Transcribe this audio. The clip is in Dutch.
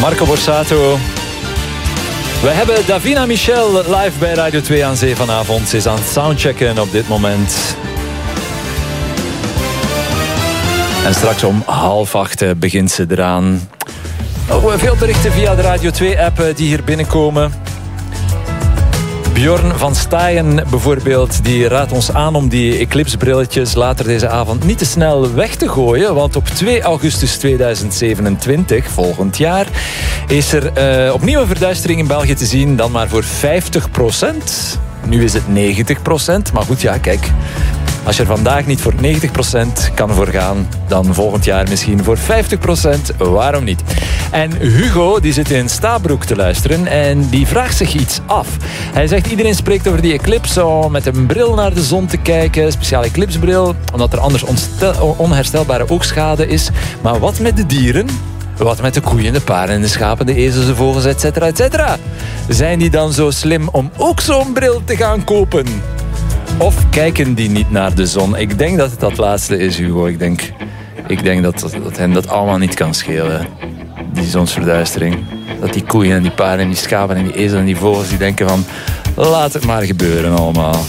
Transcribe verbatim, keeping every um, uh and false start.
Marco Borsato. We hebben Davina Michel live bij Radio twee aan Zee vanavond. Ze is aan het soundchecken op dit moment. En straks om half acht begint ze eraan. Oh, veel berichten via de Radio twee-app die hier binnenkomen. Bjorn van Staaien bijvoorbeeld, die raadt ons aan om die eclipsebrilletjes later deze avond niet te snel weg te gooien. Want op twee augustus tweeduizend zevenentwintig, volgend jaar, is er uh, opnieuw een verduistering in België te zien, dan maar voor vijftig procent. Nu is het negentig procent, maar goed, ja, kijk. Als je er vandaag niet voor negentig procent kan voor gaan, dan volgend jaar misschien voor vijftig procent. Waarom niet? En Hugo, die zit in Stabroek te luisteren en die vraagt zich iets af. Hij zegt, iedereen spreekt over die eclipse om met een bril naar de zon te kijken. Speciale eclipsebril, omdat er anders onstel- onherstelbare oogschade is. Maar wat met de dieren? Wat met de koeien, de paarden, de schapen, de ezels, de vogels, et cetera, et cetera? Zijn die dan zo slim om ook zo'n bril te gaan kopen? Of kijken die niet naar de zon? Ik denk dat het dat laatste is, Hugo. Ik denk, ik denk dat, dat, dat hen dat allemaal niet kan schelen. Die zonsverduistering. Dat die koeien en die paarden en die schapen en die ezels en die vogels die denken van, laat het maar gebeuren allemaal.